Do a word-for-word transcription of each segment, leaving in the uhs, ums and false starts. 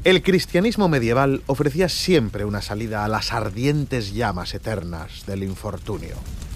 El cristianismo medieval ofrecía siempre una salida a las ardientes llamas eternas del infortunio.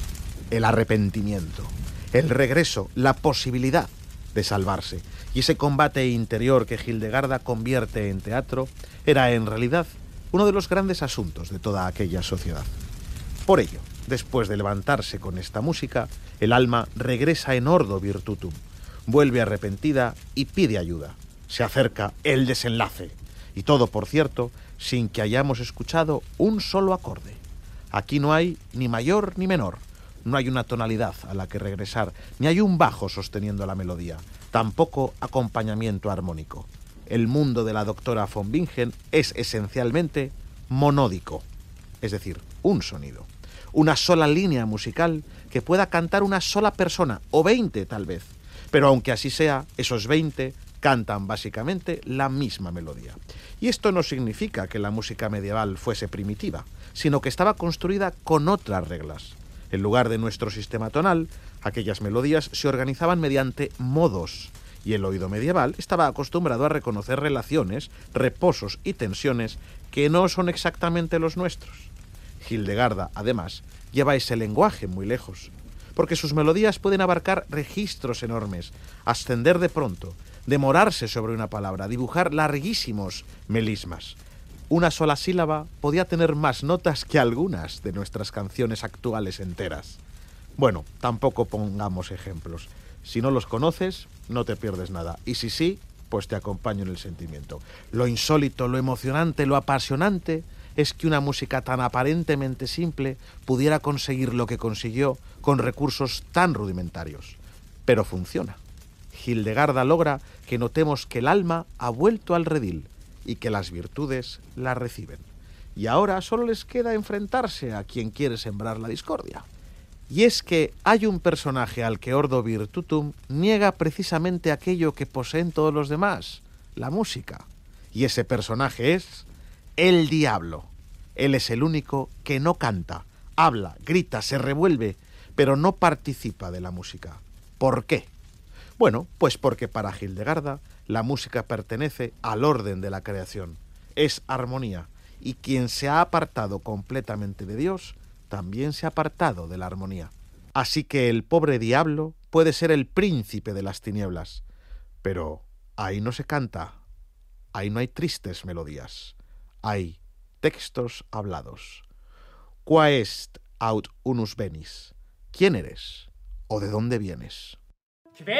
El arrepentimiento, el regreso, la posibilidad de salvarse. Y ese combate interior que Hildegarda convierte en teatro era en realidad uno de los grandes asuntos de toda aquella sociedad. Por ello, después de levantarse con esta música, el alma regresa en ordo virtutum, vuelve arrepentida y pide ayuda. Se acerca el desenlace. Y todo, por cierto, sin que hayamos escuchado un solo acorde. Aquí no hay ni mayor ni menor. No hay una tonalidad a la que regresar, ni hay un bajo sosteniendo la melodía. Tampoco acompañamiento armónico. El mundo de la doctora von Bingen es esencialmente monódico, es decir, un sonido. Una sola línea musical que pueda cantar una sola persona, o veinte tal vez. Pero aunque así sea, esos veinte cantan básicamente la misma melodía. Y esto no significa que la música medieval fuese primitiva, sino que estaba construida con otras reglas. En lugar de nuestro sistema tonal, aquellas melodías se organizaban mediante modos, y el oído medieval estaba acostumbrado a reconocer relaciones, reposos y tensiones que no son exactamente los nuestros. Hildegarda, además, lleva ese lenguaje muy lejos, porque sus melodías pueden abarcar registros enormes, ascender de pronto, demorarse sobre una palabra, dibujar larguísimos melismas. Una sola sílaba podía tener más notas que algunas de nuestras canciones actuales enteras. Bueno, tampoco pongamos ejemplos. Si no los conoces, no te pierdes nada. Y si sí, pues te acompaño en el sentimiento. Lo insólito, lo emocionante, lo apasionante es que una música tan aparentemente simple pudiera conseguir lo que consiguió con recursos tan rudimentarios. Pero funciona. Hildegarda logra que notemos que el alma ha vuelto al redil y que las virtudes la reciben. Y ahora solo les queda enfrentarse a quien quiere sembrar la discordia. Y es que hay un personaje al que Ordo Virtutum niega precisamente aquello que poseen todos los demás, la música. Y ese personaje es el diablo. Él es el único que no canta, habla, grita, se revuelve, pero no participa de la música. ¿Por qué? Bueno, pues porque para Hildegarda la música pertenece al orden de la creación, es armonía, y quien se ha apartado completamente de Dios, también se ha apartado de la armonía. Así que el pobre diablo puede ser el príncipe de las tinieblas, pero ahí no se canta, ahí no hay tristes melodías, hay textos hablados. Qua est aut unus venis? ¿Quién eres o de dónde vienes? Que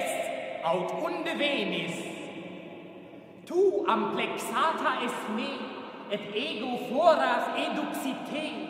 est aut unde venis? Tu amplexata est me, et ego foras eduxite.